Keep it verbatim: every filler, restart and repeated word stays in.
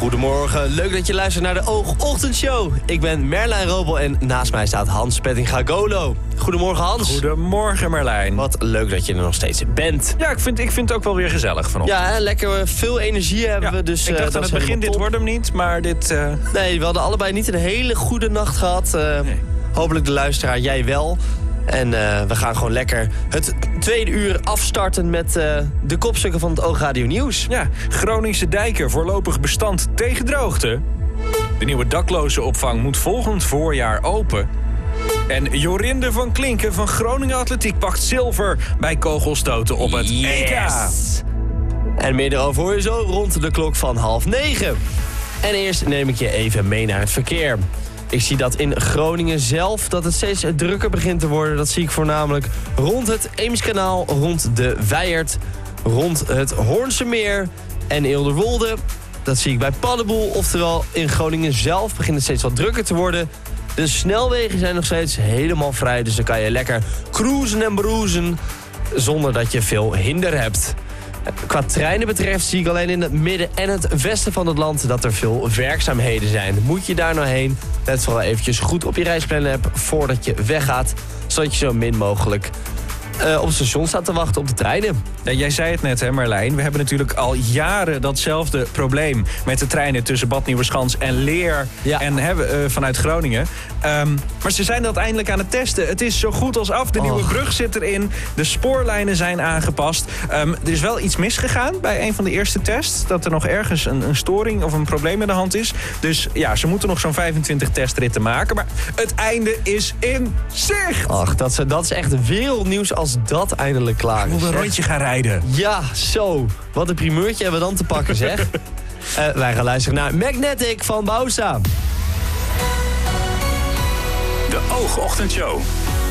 Goedemorgen, leuk dat je luistert naar de Oogochtendshow. Ik ben Merlijn Robel en naast mij staat Hans Pettinga-Golo. Goedemorgen Hans. Goedemorgen Merlijn. Wat leuk dat je er nog steeds bent. Ja, ik vind, ik vind het ook wel weer gezellig vanochtend. Ja, hè, lekker veel energie hebben ja, we. Dus, ik dacht uh, aan het begin, dit wordt hem niet, maar dit... Uh... Nee, we hadden allebei niet een hele goede nacht gehad. Uh, nee. Hopelijk de luisteraar, jij wel. En uh, we gaan gewoon lekker het tweede uur afstarten met uh, de kopstukken van het Oogradio Nieuws. Ja, Groningse dijken voorlopig bestand tegen droogte. De nieuwe daklozenopvang moet volgend voorjaar open. En Jorinde van Klinken van Groningen Atletiek pakt zilver bij kogelstoten op het yes. E K. En meer erover hoor je zo rond de klok van half negen. En eerst neem ik je even mee naar het verkeer. Ik zie dat in Groningen zelf dat het steeds drukker begint te worden. Dat zie ik voornamelijk rond het Eemskanaal, rond de Wijert, rond het Hoornse Meer en Eelderwolde. Dat zie ik bij Paddenboel, oftewel in Groningen zelf begint het steeds wat drukker te worden. De snelwegen zijn nog steeds helemaal vrij, dus dan kan je lekker cruisen en broezen zonder dat je veel hinder hebt. Qua treinen betreft zie ik alleen in het midden en het westen van het land dat er veel werkzaamheden zijn. Moet je daar nou heen? Let vooral eventjes goed op je reisplan-app voordat je weggaat, zodat je zo min mogelijk uh, op het station staat te wachten op de treinen. Ja, jij zei het net, hè Marlijn. We hebben natuurlijk al jaren datzelfde probleem met de treinen tussen Bad Nieuweschans en Leer ja. en hè, uh, vanuit Groningen. Um, maar ze zijn dat eindelijk aan het testen. Het is zo goed als af. De oh. nieuwe brug zit erin. De spoorlijnen zijn aangepast. Um, er is wel iets misgegaan bij een van de eerste tests. Dat er nog ergens een, een storing of een probleem in de hand is. Dus ja, ze moeten nog zo'n vijfentwintig testritten maken. Maar het einde is in zicht. Ach, dat is, dat is echt wereldnieuws als dat eindelijk klaar is. Ik moet een rondje gaan rijden. Ja, zo. Wat een primeurtje hebben we dan te pakken, zeg. uh, wij gaan luisteren naar Magnetic van Bausa. De Oogochtendshow.